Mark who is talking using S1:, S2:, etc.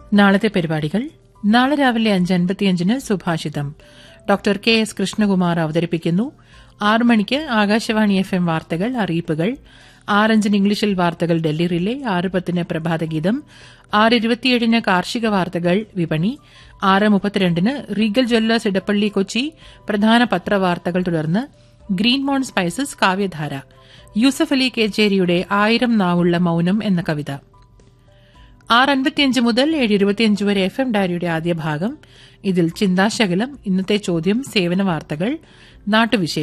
S1: നാളത്തെ പരിപാടികൾ. നാളെ രാവിലെ 5:55 സുഭാഷിതം. ഡോക്ടർ കെ എസ് കൃഷ്ണകുമാർ അവതരിപ്പിക്കുന്നു. 6 മണിക്ക് ആകാശവാണി FM വാർത്തകൾ, അറിയിപ്പുകൾ. 6:05 ഇംഗ്ലീഷിൽ വാർത്തകൾ ഡൽഹി റിലേ. 6:10 പ്രഭാതഗീതം. 6:27 കാർഷിക വാർത്തകൾ, വിപണി. 6:32 റീഗൽ ജ്വല്ലേഴ്സ് ഇടപ്പള്ളി കൊച്ചി പ്രധാന പത്രവാർത്തകൾ. തുടർന്ന് ഗ്രീൻ മോൺ സ്പൈസസ് കാവ്യധാര. യൂസഫ് അലി കേച്ചേരിയുടെ 1000 നാവുള്ള മൌനം എന്ന കവിത. 6:55 മുതൽ 7:25 വരെ FM ഡയറിയുടെ ആദ്യ ഭാഗം. ഇതിൽ ചിന്താശകലം, ഇന്നത്തെ ചോദ്യം, സേവന വാർത്തകൾ, നാട്ടുവിശേഷം.